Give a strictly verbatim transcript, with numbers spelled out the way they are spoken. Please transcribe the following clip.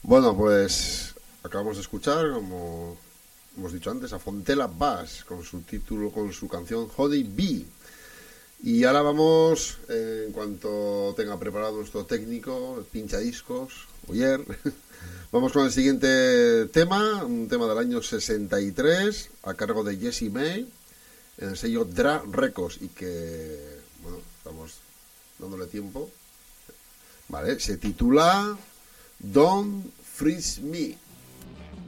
Bueno, pues acabamos de escuchar, como hemos dicho antes, a Fontella Bass con su título, con su canción Honey Bee. Y ahora vamos, eh, en cuanto tenga preparado nuestro técnico, el pinchadiscos, Oyer, vamos con el siguiente tema, un tema del año sesenta y tres, a cargo de Jessie May, en el sello Dra Records, y que, bueno, estamos dándole tiempo. Vale, se titula Don't Freeze Me.